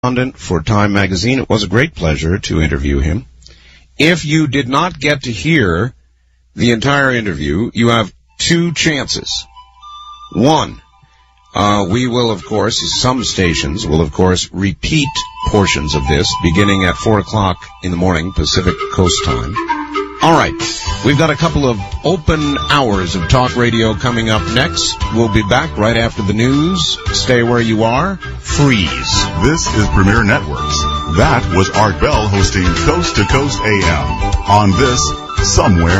correspondent for Time Magazine. It was a great pleasure to interview him. If you did not get to hear the entire interview, you have two chances. One, we will, of course, some stations will, of course, repeat portions of this beginning at 4 o'clock in the morning, Pacific Coast time. All right, we've got a couple of open hours of talk radio coming up next. We'll be back right after the news. Stay where you are. Freeze. This is Premier Networks. That was Art Bell hosting Coast to Coast AM on this Somewhere